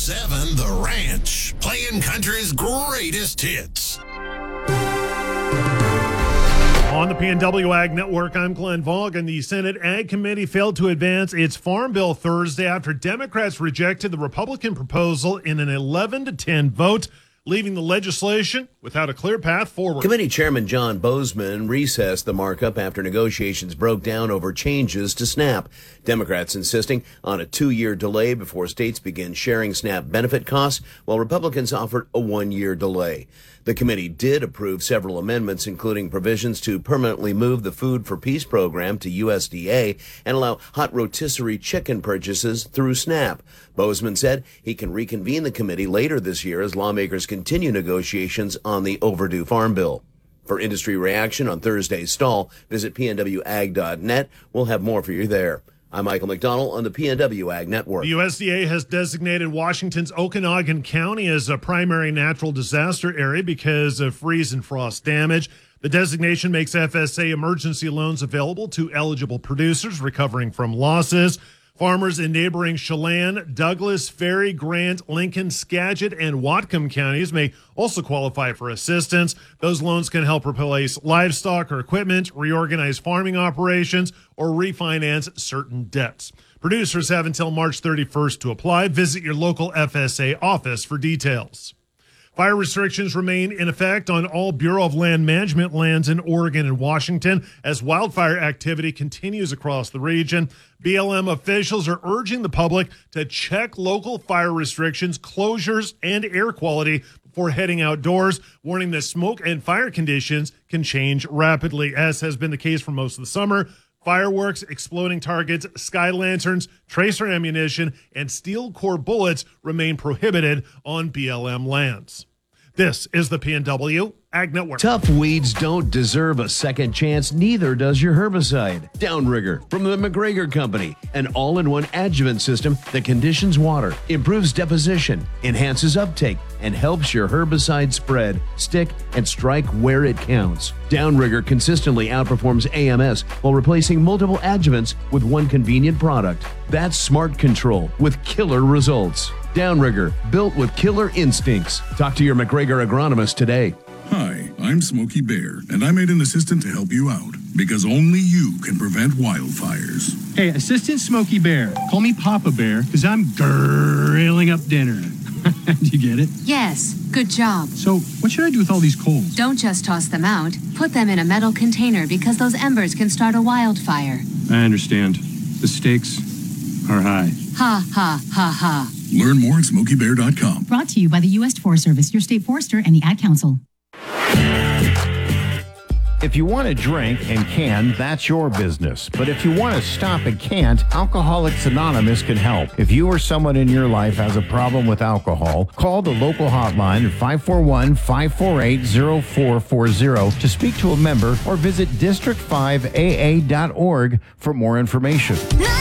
106.7 The Ranch, playing country's greatest hits. On the PNW Ag Network, I'm Glenn Vaughan. The Senate Ag Committee failed to advance its Farm Bill Thursday after Democrats rejected the Republican proposal in an 11-10 vote, leaving the legislation without a clear path forward. Committee Chairman John Bozeman recessed the markup after negotiations broke down over changes to SNAP. Democrats insisting on a 2-year delay before states begin sharing SNAP benefit costs, while Republicans offered a 1-year delay. The committee did approve several amendments, including provisions to permanently move the Food for Peace program to USDA and allow hot rotisserie chicken purchases through SNAP. Bozeman said he can reconvene the committee later this year as lawmakers continue negotiations on the overdue Farm Bill. For industry reaction on Thursday's stall, visit pnwag.net. We'll have more for you there. I'm Michael McDonald on the PNW Ag Network. The USDA has designated Washington's Okanogan County as a primary natural disaster area because of freeze and frost damage. The designation makes FSA emergency loans available to eligible producers recovering from losses. Farmers in neighboring Chelan, Douglas, Ferry, Grant, Lincoln, Skagit, and Whatcom counties may also qualify for assistance. Those loans can help replace livestock or equipment, reorganize farming operations, or refinance certain debts. Producers have until March 31st to apply. Visit your local FSA office for details. Fire restrictions remain in effect on all Bureau of Land Management lands in Oregon and Washington as wildfire activity continues across the region. BLM officials are urging the public to check local fire restrictions, closures, and air quality before heading outdoors, warning that smoke and fire conditions can change rapidly, as has been the case for most of the summer. Fireworks, exploding targets, sky lanterns, tracer ammunition, and steel core bullets remain prohibited on BLM lands. This is the PNW Ag Network. Tough weeds don't deserve a second chance, neither does your herbicide. Downrigger from the McGregor Company, an all-in-one adjuvant system that conditions water, improves deposition, enhances uptake, and helps your herbicide spread, stick, and strike where it counts. Downrigger consistently outperforms AMS while replacing multiple adjuvants with one convenient product. That's smart control with killer results. Downrigger, built with killer instincts. Talk to your McGregor agronomist today. Hi, I'm Smokey Bear, and I made an assistant to help you out, because only you can prevent wildfires. Hey, Assistant Smokey Bear, call me Papa Bear, because I'm grilling up dinner. Do you get it? Yes, good job. So, what should I do with all these coals? Don't just toss them out. Put them in a metal container because those embers can start a wildfire. I understand. The stakes are high. Ha, ha, ha, ha. Learn more at SmokeyBear.com. Brought to you by the U.S. Forest Service, your state forester, and the Ad Council. If you want to drink and can, that's your business. But if you want to stop and can't, Alcoholics Anonymous can help. If you or someone in your life has a problem with alcohol, call the local hotline at 541-548-0440 to speak to a member or visit district5aa.org for more information.